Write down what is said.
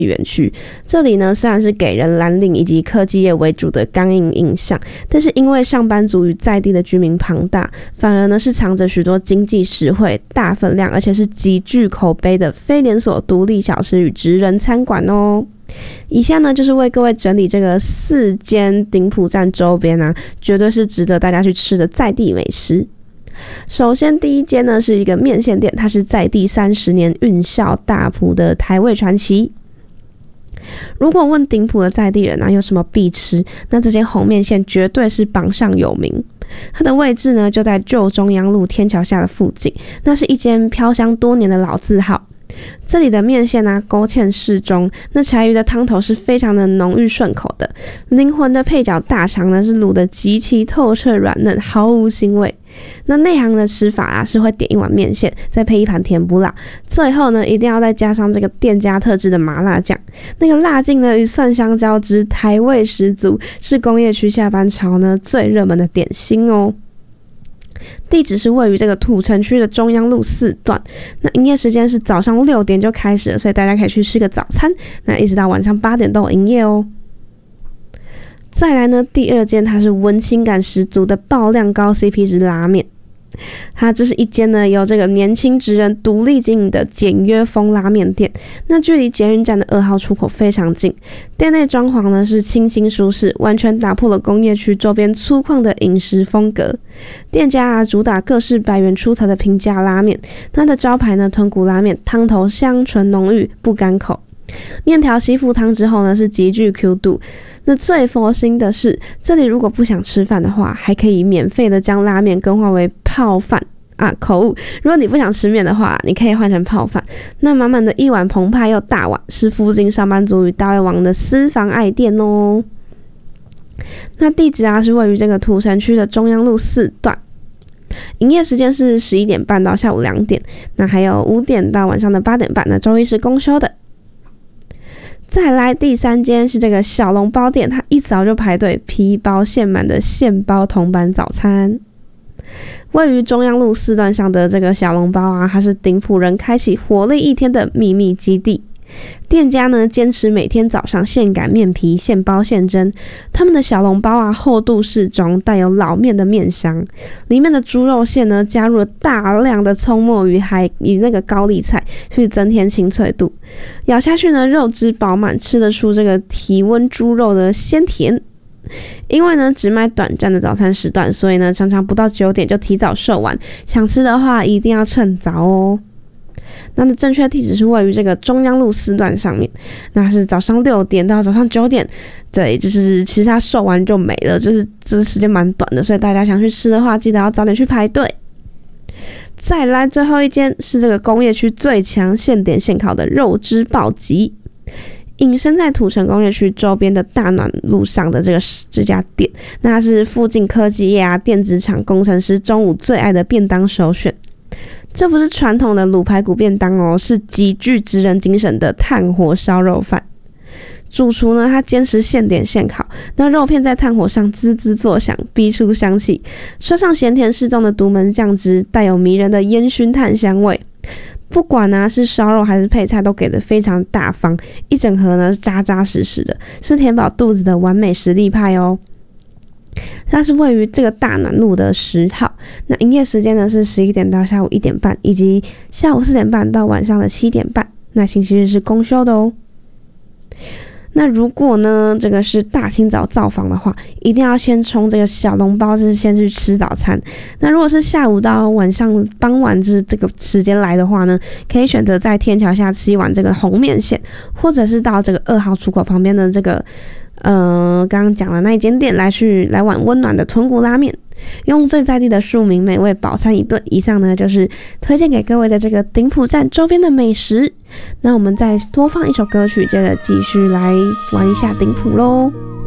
园区。这里呢虽然是给人蓝领以及科技业为主的刚硬印象，但是因为上班族与在地的居民庞大，反而呢是藏着许多经济实惠、大分量而且是极具口碑的非连锁独立小吃与职人餐馆哦。以下呢就是为各位整理这个4间顶埔站周边啊，绝对是值得大家去吃的在地美食。首先第一间呢是一个面线店，它是在地30年运孝大埔的台味传奇。如果问顶埔的在地人啊有什么必吃，那这间红面线绝对是榜上有名。它的位置呢就在旧中央路天桥下的附近，那是一间飘香多年的老字号。这里的面线啊勾芡适中，那柴鱼的汤头是非常的浓郁顺口的，灵魂的配角大肠呢是卤得极其透彻软嫩，毫无腥味。那内行的吃法啊是会点一碗面线，再配一盘甜不辣，最后呢一定要再加上这个店家特制的麻辣酱，那个辣劲呢与蒜香交织，台味十足，是工业区下班潮呢最热门的点心哦。地址是位于这个土城区的中央路4段，那营业时间是早上6点就开始了，所以大家可以去吃个早餐，那一直到晚上8点都有营业哦。再来呢，第2间它是温馨感十足的爆量高 CP 值拉面，它这是一间呢由这个年轻职人独立经营的简约风拉面店，那距离捷运站的2号出口非常近，店内装潢呢是清新舒适，完全打破了工业区周边粗犷的饮食风格。店家啊主打各式百元出头的平价拉面，它的招牌呢豚骨拉面，汤头香醇浓郁，不干口。面条吸附汤之后呢是极具 Q 度。那最佛心的是，这里如果不想吃饭的话，还可以免费的将拉面更换为泡饭啊，口误。如果你不想吃面的话，你可以换成泡饭。那满满的一碗澎湃又大碗，是附近上班族与大胃王的私房爱店哦。那地址啊是位于这个土城区的中央路4段。营业时间是11点半到下午2点，那还有5点到晚上的8点半，那周一是公休的。再来第3间是这个小笼包店，它一早就排队，皮包馅满的现包铜板早餐。位于中央路4段上的这个小笼包啊，它是顶埔人开启活力一天的秘密基地。店家呢坚持每天早上现擀面皮，现包现蒸。他们的小笼包啊厚度适中，带有老面的面香。里面的猪肉馅呢加入了大量的葱末与那个高丽菜，去增添清脆度。咬下去呢肉汁饱满，吃得出这个体温猪肉的鲜甜。因为呢只卖短暂的早餐时段，所以呢常常不到9点就提早售完。想吃的话一定要趁早哦。那的正确地址是位于这个中央路4段上面，那是早上6点到早上9点，对，就是其实它售完就没了，就是这时间蛮短的，所以大家想去吃的话，记得要早点去排队。再来最后一间是这个工业区最强现点现烤的肉汁暴击，隐身在土城工业区周边的大暖路上的这家店，那它是附近科技业啊、电子厂工程师中午最爱的便当首选。这不是传统的卤排骨便当哦，是极具职人精神的炭火烧肉饭。主厨呢，他坚持现点现烤，那肉片在炭火上滋滋作响，逼出香气，刷上咸甜适中的独门酱汁，带有迷人的烟熏炭香味。不管是烧肉还是配菜，都给的非常大方，一整盒呢扎扎实实的，是填饱肚子的完美实力派哦。它是位于这个大暖路的10号，那营业时间呢是11点到下午1点半，以及下午4点半到晚上的7点半，那星期日是公休的哦。那如果呢这个是大清早造访的话，一定要先冲这个小笼包，就是先去吃早餐。那如果是下午到晚上傍晚就是这个时间来的话呢，可以选择在天桥下吃一碗这个红面线，或者是到这个2号出口旁边的这个刚刚讲的那一间店来碗温暖的豚骨拉面，用最在地的庶民美味饱餐一顿。以上呢就是推荐给各位的这个顶埔站周边的美食。那我们再多放一首歌曲，接着继续来玩一下顶埔咯。